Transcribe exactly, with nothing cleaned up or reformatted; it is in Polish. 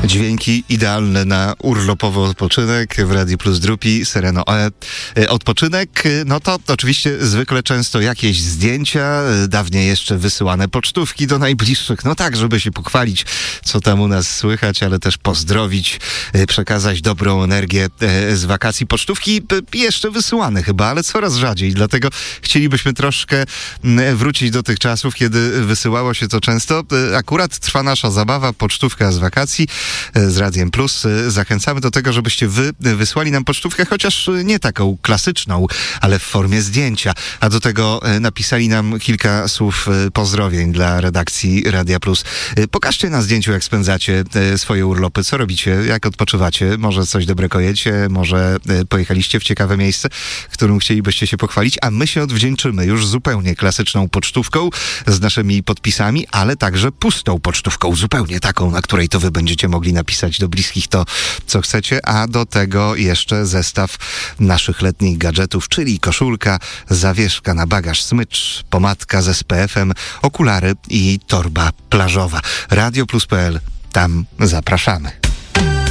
Dźwięki idealne na urlopowy odpoczynek w Radio Plus Drupi, Sereno E. Odpoczynek, no to oczywiście zwykle często jakieś zdjęcia, dawniej jeszcze wysyłane pocztówki do najbliższych, no tak, żeby się pochwalić, co tam u nas słychać, ale też pozdrowić, przekazać dobrą energię z wakacji. Pocztówki jeszcze wysyłane chyba, ale coraz rzadziej, dlatego chcielibyśmy troszkę wrócić do tych czasów, kiedy wysyłało się to często. Akurat trwa nasza zabawa, pocztówka z wakacji z Radiem Plus. Zachęcamy do tego, żebyście wy wysłali nam pocztówkę, chociaż nie taką klasyczną, ale w formie zdjęcia. A do tego napisali nam kilka słów pozdrowień dla redakcji Radia Plus. Pokażcie na zdjęciu, jak spędzacie swoje urlopy, co robicie, jak odpoczywacie, może coś dobrego jecie, może pojechaliście w ciekawe miejsce, którym chcielibyście się pochwalić, a my się odwdzięczymy już zupełnie klasyczną pocztówką z naszymi podpisami, ale także pustą pocztówką, zupełnie taką, na której to wy będziecie mogli napisać do bliskich to, co chcecie, a do tego jeszcze zestaw naszych letnich gadżetów, czyli koszulka, zawieszka na bagaż, smycz, pomadka z S P F-em, okulary i torba plażowa. Radio Plus kropka p l, tam zapraszamy.